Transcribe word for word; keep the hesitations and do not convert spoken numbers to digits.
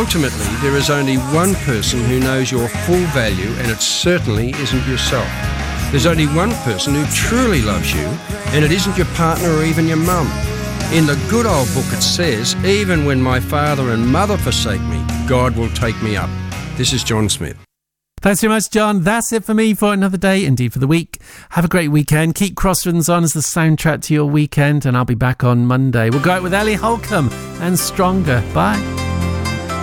ultimately, there is only one person who knows your full value, and it certainly isn't yourself. There's only one person who truly loves you, and it isn't your partner or even your mum. In the good old book it says, even when my father and mother forsake me, God will take me up. This is John Smith. Thanks very much, John. That's it for me for another day, indeed for the week. Have a great weekend. Keep Crosswinds on as the soundtrack to your weekend, and I'll be back on Monday. We'll go out with Ellie Holcomb and Stronger. Bye.